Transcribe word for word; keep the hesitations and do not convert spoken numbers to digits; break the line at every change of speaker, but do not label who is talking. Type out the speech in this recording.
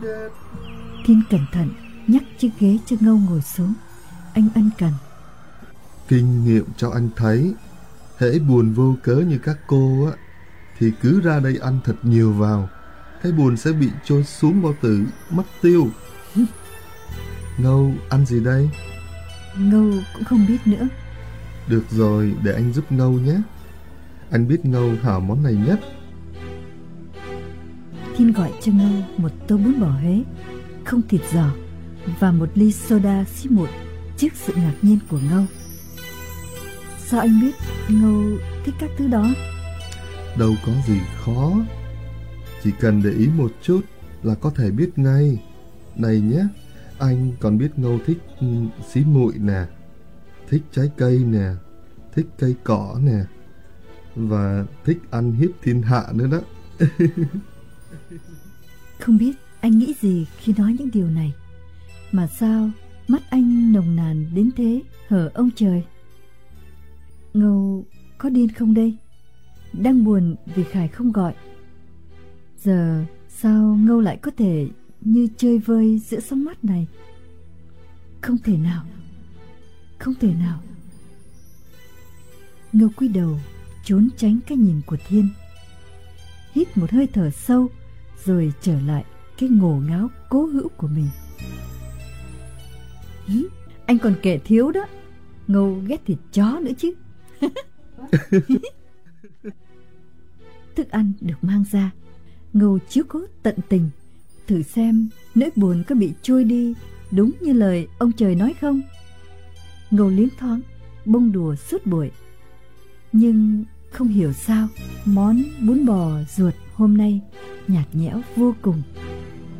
Thiên cẩn thận nhắc chiếc ghế cho Ngâu ngồi xuống. Anh ân cần.
Kinh nghiệm cho anh thấy, hễ buồn vô cớ như các cô á, thì cứ ra đây ăn thật nhiều vào, cái buồn sẽ bị trôi xuống bao tử, mất tiêu. Ngâu ăn gì đây?
Ngâu cũng không biết nữa.
Được rồi, để anh giúp Ngâu nhé. Anh biết Ngâu hảo món này nhất.
Thiên gọi cho Ngâu một tô bún bò Huế không thịt giò và một ly soda xí muội trước sự ngạc nhiên của Ngâu. Sao anh biết Ngâu thích các thứ đó?
Đâu có gì khó, chỉ cần để ý một chút là có thể biết ngay. Này nhé, anh còn biết Ngâu thích xí muội nè, thích trái cây nè, thích cây cỏ nè, và thích ăn hiếp thiên hạ nữa đó.
Không biết anh nghĩ gì khi nói những điều này, mà sao mắt anh nồng nàn đến thế hở ông trời? Ngâu có điên không đây? Đang buồn vì Khải không gọi. Giờ sao Ngâu lại có thể như chơi vơi giữa sóng mắt này? Không thể nào, không thể nào. Ngâu cúi đầu trốn tránh cái nhìn của Thiên, hít một hơi thở sâu rồi trở lại cái ngổ ngáo cố hữu của mình. Hí, anh còn kể thiếu đó. Ngâu ghét thịt chó nữa chứ. Thức ăn được mang ra, Ngâu chiếu cố tận tình, thử xem nỗi buồn có bị trôi đi đúng như lời ông trời nói không. Ngâu liến thoáng bông đùa suốt buổi, nhưng không hiểu sao món bún bò ruột hôm nay nhạt nhẽo vô cùng.